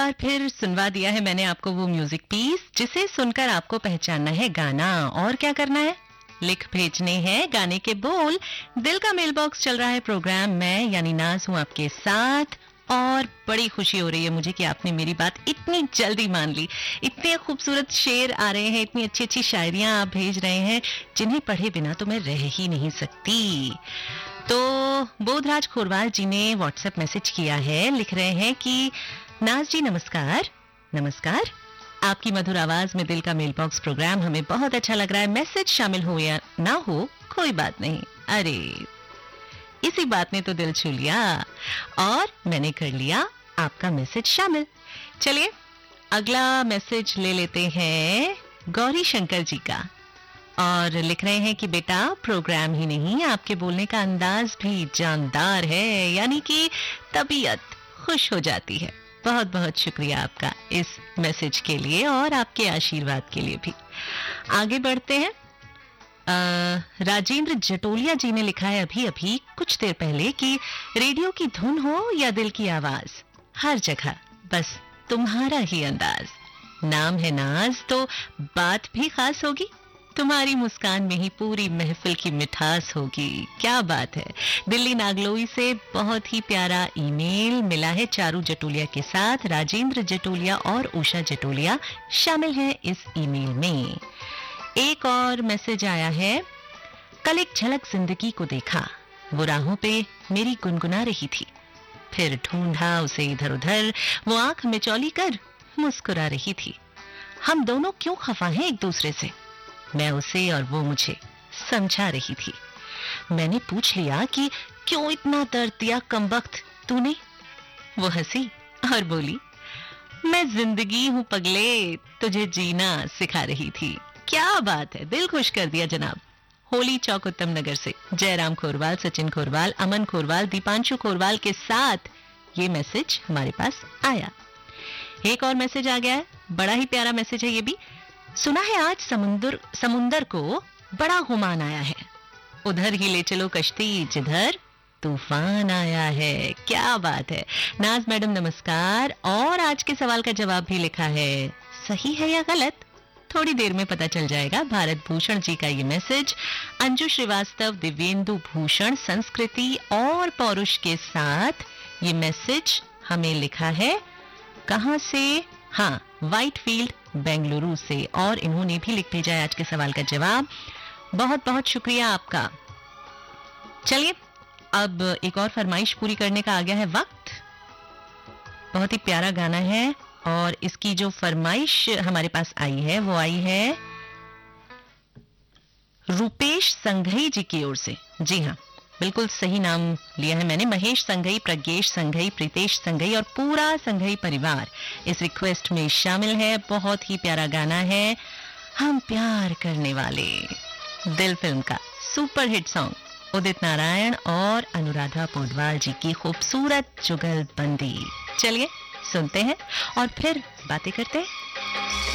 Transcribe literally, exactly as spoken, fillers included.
बार फिर सुनवा दिया है मैंने आपको वो म्यूजिक पीस जिसे सुनकर आपको पहचानना है गाना। और क्या करना है? लिख भेजने हैं गाने के बोल। दिल का मेल बॉक्स चल रहा है प्रोग्राम में, यानी नाज हूं आपके साथ। और बड़ी खुशी हो रही है मुझे कि आपने मेरी बात इतनी जल्दी मान ली। इतने खूबसूरत शेर आ रहे हैं, इतनी अच्छी अच्छी शायरियां आप भेज रहे हैं जिन्हें पढ़े बिना तो मैं रह ही नहीं सकती। तो बोधराज खोरवाल जी ने व्हाट्सएप मैसेज किया है, लिख रहे हैं कि नाज जी नमस्कार। नमस्कार, आपकी मधुर आवाज में दिल का मेल बॉक्स प्रोग्राम हमें बहुत अच्छा लग रहा है। मैसेज शामिल हो या ना हो कोई बात नहीं। अरे इसी बात ने तो दिल छू लिया और मैंने कर लिया आपका मैसेज शामिल। चलिए अगला मैसेज ले लेते हैं गौरी शंकर जी का। और लिख रहे हैं कि बेटा प्रोग्राम ही नहीं, आपके बोलने का अंदाज भी जानदार है, यानी कि तबीयत खुश हो जाती है। बहुत बहुत शुक्रिया आपका इस मैसेज के लिए और आपके आशीर्वाद के लिए भी। आगे बढ़ते हैं। आ, राजेंद्र जटोलिया जी ने लिखा है अभी अभी कुछ देर पहले कि रेडियो की धुन हो या दिल की आवाज, हर जगह बस तुम्हारा ही अंदाज। नाम है नाज तो बात भी खास होगी, तुम्हारी मुस्कान में ही पूरी महफिल की मिठास होगी। क्या बात है। दिल्ली नागलोई से बहुत ही प्यारा ईमेल मिला है चारू जटोलिया के साथ। राजेंद्र जटोलिया और उषा जटोलिया शामिल हैं इस ईमेल में। एक और मैसेज आया है, कल एक झलक जिंदगी को देखा, वो राहों पे मेरी गुनगुना रही थी, फिर ढूंढा उसे इधर उधर, वो आंख मिचौली कर मुस्कुरा रही थी। हम दोनों क्यों खफा हैं एक दूसरे से, मैं उसे और वो मुझे समझा रही थी। मैंने पूछ लिया कि क्यों इतना दर्द दिया कमबख्त तूने। वो हंसी और बोली, मैं जिंदगी हूं पगले, तुझे जीना सिखा रही थी। क्या बात है, दिल खुश कर दिया जनाब। होली चौक उत्तम नगर से जयराम खोरवाल, सचिन खोरवाल, अमन खोरवाल, दीपांशु खोरवाल के साथ ये मैसेज हमारे पास आया। एक और मैसेज आ गया है, बड़ा ही प्यारा मैसेज है ये भी। सुना है आज समुंदर समुंदर को बड़ा गुमान आया है, उधर ही ले चलो कश्ती जिधर तूफान आया है। क्या बात है। नाज मैडम नमस्कार। और आज के सवाल का जवाब भी लिखा है, सही है या गलत थोड़ी देर में पता चल जाएगा। भारत भूषण जी का ये मैसेज। अंजू श्रीवास्तव, दिव्येंदु भूषण, संस्कृति और पौरुष के साथ ये मैसेज हमें लिखा है। कहां से? हाँ, व्हाइटफील्ड बेंगलुरु से। और इन्होंने भी लिख भेजा है आज के सवाल का जवाब। बहुत बहुत शुक्रिया आपका। चलिए अब एक और फरमाइश पूरी करने का आ गया है वक्त। बहुत ही प्यारा गाना है और इसकी जो फरमाइश हमारे पास आई है वो आई है रूपेश संघई जी की ओर से। जी हाँ, बिल्कुल सही नाम लिया है मैंने। Mahesh Shanghai, Pradnyesh Shanghai, Pritesh Shanghai और पूरा संघई परिवार इस रिक्वेस्ट में शामिल है। बहुत ही प्यारा गाना है, हम प्यार करने वाले, दिल फिल्म का super hit song. Udit Narayan और अनुराधा पोडवाल जी की खूबसूरत जुगलबंदी। चलिए सुनते हैं और फिर बातें करते हैं।